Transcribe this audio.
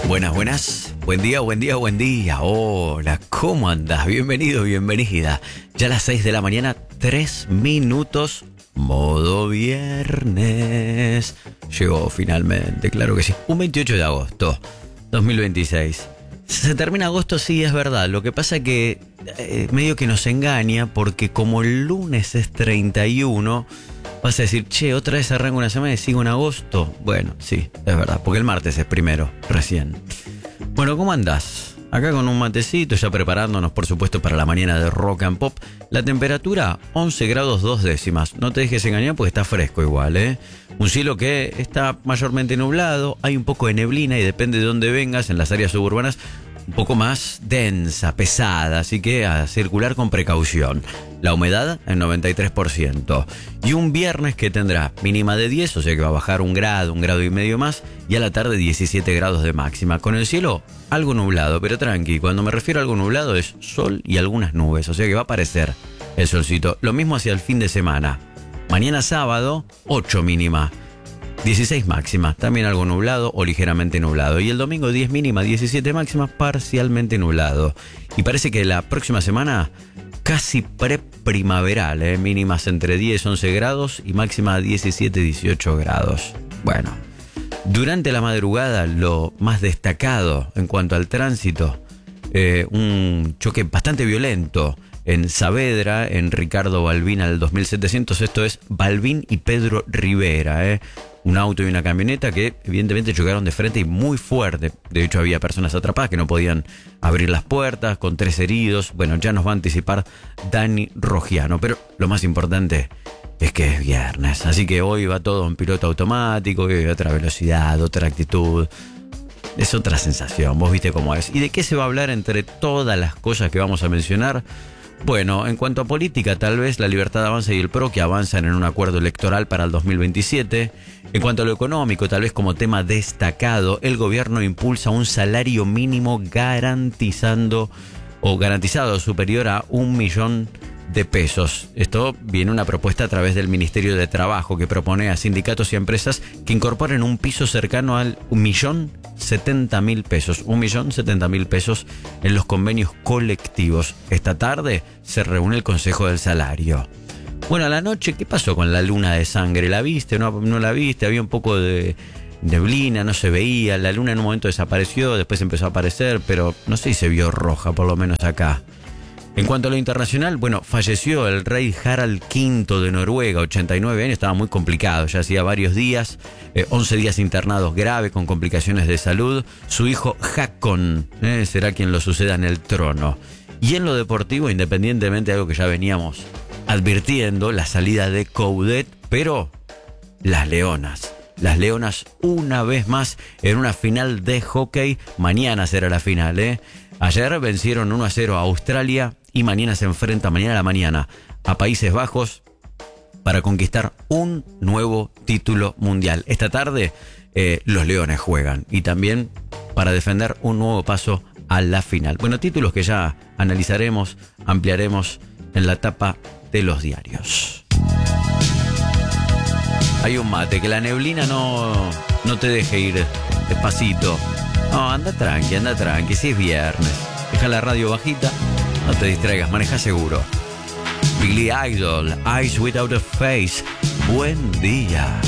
Buenas, buenas. Buen día, buen día, buen día. Hola, ¿cómo andás? Bienvenido, bienvenida. Ya a las 6 de la mañana, 3 minutos. Modo viernes. Llegó finalmente, claro que sí. Un 28 de agosto, 2026. Se termina agosto, sí, es verdad. Lo que pasa que medio que nos engaña porque como el lunes es 31... vas a decir, che, otra vez arranco una semana y sigo en agosto. Bueno, sí, es verdad, porque el martes es primero, recién. Bueno, ¿cómo andás? Acá con un matecito, ya preparándonos, por supuesto, para la mañana de Rock and Pop. La temperatura, 11 grados 2 décimas. No te dejes engañar porque está fresco igual, ¿eh? Un cielo que está mayormente nublado, hay un poco de neblina y depende de dónde vengas, en las áreas suburbanas, un poco más densa, pesada, así que a circular con precaución. La humedad en 93%. Y un viernes que tendrá mínima de 10, o sea que va a bajar un grado y medio más, y a la tarde 17 grados de máxima. Con el cielo algo nublado, pero tranqui, cuando me refiero a algo nublado es sol y algunas nubes, o sea que va a aparecer el solcito. Lo mismo hacia el fin de semana. Mañana sábado, 8 mínima. 16 máxima, también algo nublado o ligeramente nublado. Y el domingo 10 mínima, 17 máxima, parcialmente nublado. Y parece que la próxima semana casi preprimaveral, mínimas entre 10 y 11 grados y máxima 17 18 grados. Bueno, durante la madrugada lo más destacado en cuanto al tránsito, un choque bastante violento en Saavedra, en Ricardo Balbín al 2700, esto es Balbín y Pedro Rivera, un auto y una camioneta que evidentemente chocaron de frente y muy fuerte. De hecho había personas atrapadas que no podían abrir las puertas, con 3 heridos. Bueno, ya nos va a anticipar Dani Rogiano, pero lo más importante es que es viernes, así que hoy va todo en piloto automático, hoy hay otra velocidad, otra actitud. Es otra sensación, vos viste cómo es. ¿Y de qué se va a hablar entre todas las cosas que vamos a mencionar? Bueno, en cuanto a política, tal vez la Libertad Avanza y el PRO que avanzan en un acuerdo electoral para el 2027. En cuanto a lo económico, tal vez como tema destacado, el gobierno impulsa un salario mínimo garantizado superior a 1 millón de pesos. Esto viene una propuesta a través del Ministerio de Trabajo que propone a sindicatos y empresas que incorporen un piso cercano al 1.070.000 pesos. 1.070.000 pesos en los convenios colectivos. Esta tarde se reúne el Consejo del Salario. Bueno, a la noche, ¿qué pasó con la luna de sangre? ¿La viste? ¿No la viste? Había un poco de neblina, no se veía. La luna en un momento desapareció, después empezó a aparecer, pero no sé si se vio roja, por lo menos acá. En cuanto a lo internacional, bueno, falleció el rey Harald V de Noruega, 89 años, estaba muy complicado, ya hacía varios días, 11 días internados grave con complicaciones de salud. Su hijo Haakon será quien lo suceda en el trono. Y en lo deportivo, independientemente de algo que ya veníamos advirtiendo, la salida de Coudet, pero las Leonas una vez más en una final de hockey. Mañana será la final, Ayer vencieron 1-0 a Australia y mañana se enfrenta, mañana a la mañana, a Países Bajos para conquistar un nuevo título mundial. Esta tarde los Leones juegan y también para defender un nuevo paso a la final. Bueno, títulos que ya analizaremos, ampliaremos en la tapa de los diarios. Hay un mate, que la neblina no te deje ir despacito. No, anda tranqui, si es viernes. Deja la radio bajita, no te distraigas, maneja seguro. Billy Idol, Eyes Without a Face. Buen día.